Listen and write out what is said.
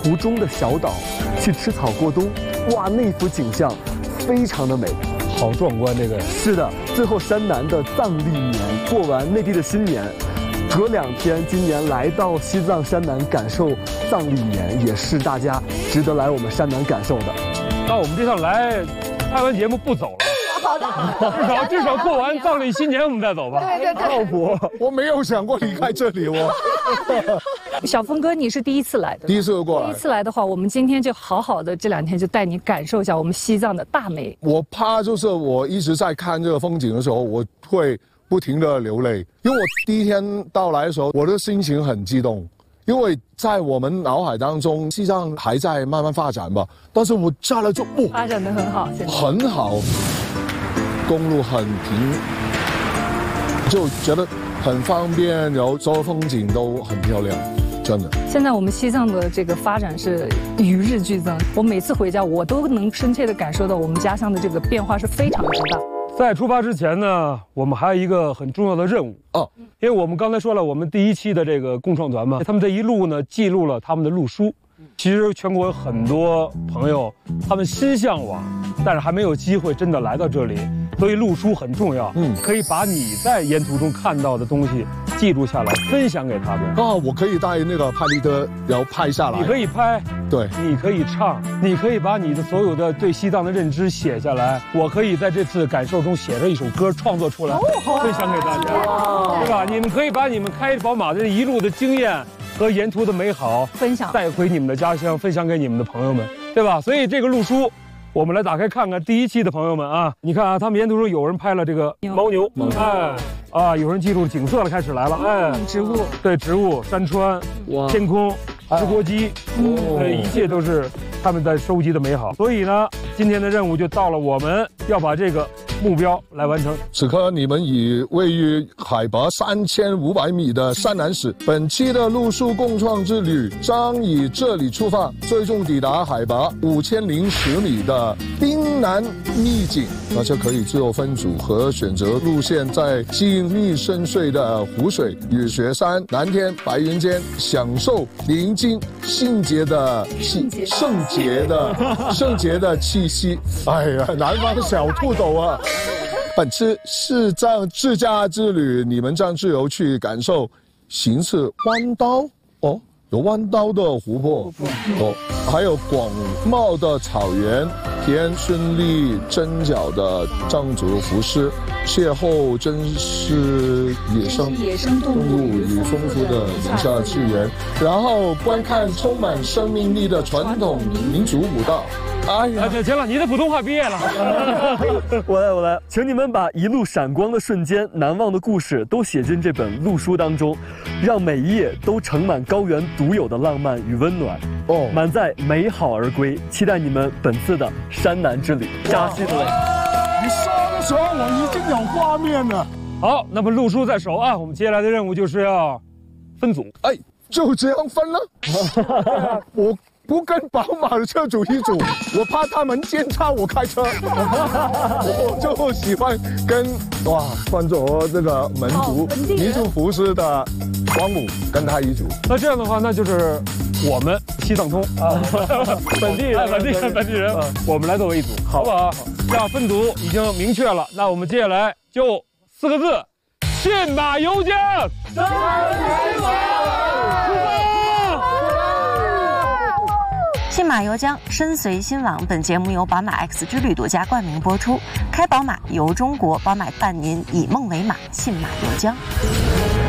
途中的小岛去吃草过冬，哇，那幅景象非常的美， 好壮观这个。 是的，最后山南的藏历年过完内地的新年，隔2天，今年来到西藏山南感受藏历年，也是大家值得来我们山南感受的。 那我们这趟来拍完节目不走了。 好的， 至少过完藏历新年我们再走吧。 对， 靠谱， 我没有想过离开这里，我。 小峰哥，你是第一次来的？ 第一次过来。 第一次来的话，我们今天就好好的这2天就带你感受一下我们西藏的大美。 我怕就是我一直在看这个风景的时候，我会不停的流泪，因为我第一天到来的时候，我的心情很激动。因为在我们脑海当中，西藏还在慢慢发展吧，但是我下来就发展得很好，现在很好，公路很平，就觉得很方便，然后所有风景都很漂亮，真的。 现在我们西藏的这个发展是与日俱增，我每次回家，我都能深切地感受到我们家乡的这个变化是非常之大。 在出发之前呢，我们还有一个很重要的任务哦， 因为我们刚才说了，我们第1期的这个共创团嘛，他们这一路呢记录了他们的路书。其实全国有很多朋友，他们心向往，但是还没有机会真的来到这里，所以路书很重要。可以把你在沿途中看到的东西记录下来，分享给他们。 我可以带那个拍立得，然后拍下来。 你可以拍， 对， 你可以唱，你可以把你的所有的对西藏的认知写下来。我可以在这次感受中写着一首歌，创作出来，分享给大家，对吧？你们可以把你们开宝马的这一路的经验和沿途的美好分享带回你们的家乡，分享给你们的朋友们，对吧？所以这个路书，我们来打开看看。第1期的朋友们啊，你看啊，他们沿途中有人拍了这个牦牛，有人记录景色了，开始来了， 植物， 对，植物、山川、天空、直播机，一切都是他们在收集的美好。所以呢，今天的任务就到了，我们要把这个目标来完成。 此刻你们已位于海拔3500米的山南市，本期的路书共创之旅将以这里出发，最终抵达海拔5010米的滨南秘境。大家可以自由分组和选择路线，在静谧深邃的湖水与雪山、蓝天白云间，享受宁静圣洁的气息。哎呀，南方小兔狗啊！本次西藏自驾之旅，你们将自由去感受形似弯刀有弯刀的湖泊还有广袤的草原，体验绚丽针脚的藏族服饰，邂逅真实野生动物与丰富的宁夏资源，然后观看充满生命力的传统民族舞蹈。哎呀， 行了，你的普通话毕业了。 我来，请你们把一路闪光的瞬间、难忘的故事都写进这本路书当中，让每一页都盛满高原独有的浪漫与温暖。满载美好而归。期待你们本次的山南之旅。扎西德， 你说的时候我已经有画面了。 好，那么路书在手啊，我们接下来的任务就是要分组。 就这样分了？我不跟宝马的车主一组，我怕他们监察我开车。我就喜欢跟穿着这个民族服饰的光武跟他一组。 那这样的话，那就是我们西藏通本地人，我们来作为一组，好不好？这样分组已经明确了，那我们接下来就4个字：信马由缰。 信马由缰，身随心往。本节目由宝马 X 之旅独家冠名播出。开宝马游中国，宝马伴您以梦为马，信马由缰。